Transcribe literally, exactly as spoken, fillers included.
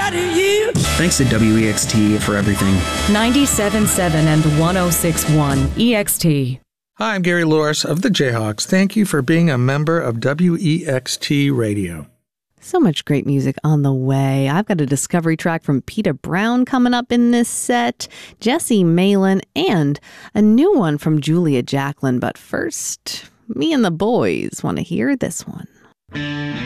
out of you. Thanks to W E X T for everything. ninety-seven point seven and one oh six point one E X T. Hi, I'm Gary Loris of the Jayhawks. Thank you for being a member of W E X T Radio. So much great music on the way. I've got a discovery track from Peter Brown coming up in this set, Jesse Malin, and a new one from Julia Jacklin. But first, me and the boys want to hear this one.